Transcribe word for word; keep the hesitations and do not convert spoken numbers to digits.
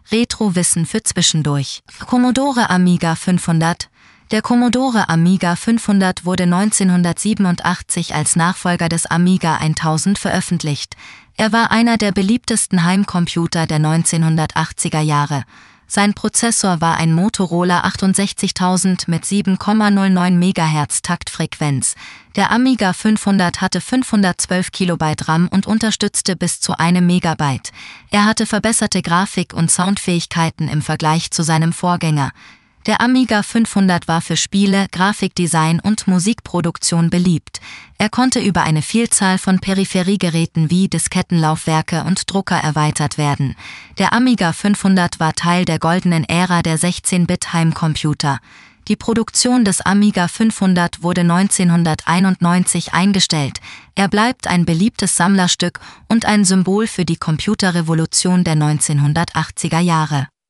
Retro-Wissen für zwischendurch. Commodore Amiga fünfhundert. Der Commodore Amiga fünfhundert wurde neunzehnhundertsiebenundachtzig als Nachfolger des Amiga tausend veröffentlicht. Er war einer der beliebtesten Heimcomputer der neunzehnhundertachtziger Jahre. Sein Prozessor war ein Motorola achtundsechzigtausend mit sieben Komma null neun Megahertz Taktfrequenz. Der Amiga fünfhundert hatte fünfhundertzwölf Kilobyte RAM und unterstützte bis zu einem Megabyte. Er hatte verbesserte Grafik- und Soundfähigkeiten im Vergleich zu seinem Vorgänger. Der Amiga fünfhundert war für Spiele, Grafikdesign und Musikproduktion beliebt. Er konnte über eine Vielzahl von Peripheriegeräten wie Diskettenlaufwerke und Drucker erweitert werden. Der Amiga fünfhundert war Teil der goldenen Ära der sechzehn-Bit-Heimcomputer. Die Produktion des Amiga fünfhundert wurde neunzehnhunderteinundneunzig eingestellt. Er bleibt ein beliebtes Sammlerstück und ein Symbol für die Computerrevolution der neunzehnhundertachtziger Jahre.